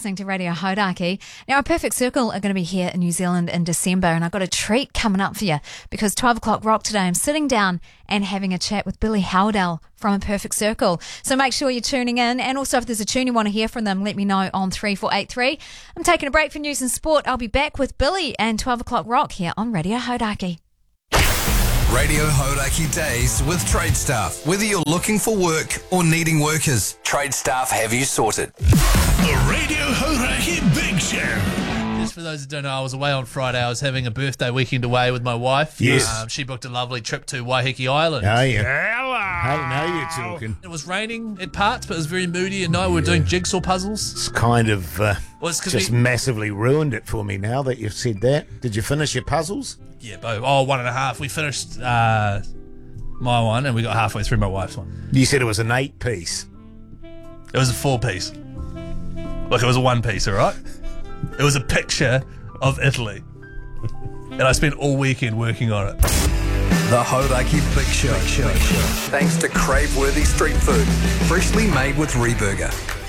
listening to Radio Hodaki. Now, A Perfect Circle are going to be here in New Zealand in December, and I've got a treat coming up for you because 12 o'clock rock today, I'm sitting down and having a chat with Billy Howdell from A Perfect Circle. So make sure you're tuning in, and also if there's a tune you want to hear from them, let me know on 3483. I'm taking a break for news and sport. I'll be back with Billy and 12 o'clock rock here on Radio Hodaki. Radio Hodaki Days with Trade Staff. Whether you're looking for work or needing workers, Trade Staff have you sorted. The Radio Hodaki Big Show. Just for those that don't know, I was away on Friday. I was having a birthday weekend away with my wife. Yes. She booked a lovely trip to Waiheke Island. Oh, yeah. Hello. Now you're talking. It was raining at parts, but it was very moody, and night. We were doing jigsaw puzzles. It's kind of Well, it's 'cause just massively ruined it for me now that you've said that. Did you finish your puzzles? Yeah, both. Oh, 1.5. We finished my one, and we got halfway through my wife's one. You said it was an 8-piece. It was a 4-piece. Look, it was a 1-piece, all right? It was a picture of Italy. And I spent all weekend working on it. The Hodaki Big Show. Thanks to crave-worthy street food, freshly made with Reburger.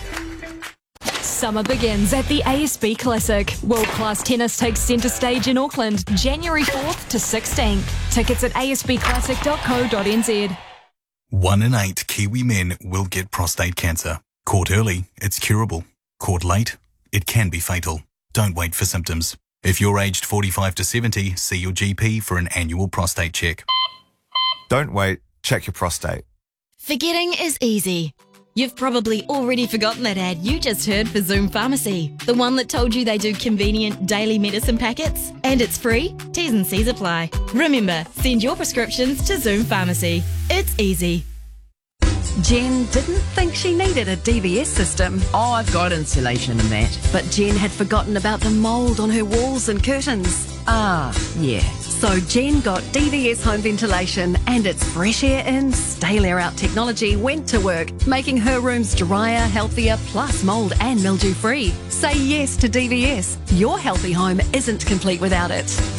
Summer begins at the ASB Classic. World-class tennis takes centre stage in Auckland, January 4th to 16th. Tickets at asbclassic.co.nz. 1 in 8 Kiwi men will get prostate cancer. Caught early, it's curable. Caught late, it can be fatal. Don't wait for symptoms. If you're aged 45 to 70, see your GP for an annual prostate check. Don't wait, check your prostate. Forgetting is easy. You've probably already forgotten that ad you just heard for Zoom Pharmacy, the one that told you they do convenient daily medicine packets. And it's free. T's and C's apply. Remember, send your prescriptions to Zoom Pharmacy. It's easy. Jen didn't think she needed a DVS system. Oh, I've got insulation and that. But Jen had forgotten about the mould on her walls and curtains. Ah, yeah. So Jen got DVS home ventilation, and its fresh air in, stale air out technology went to work, making her rooms drier, healthier, plus mould and mildew free. Say yes to DVS. Your healthy home isn't complete without it.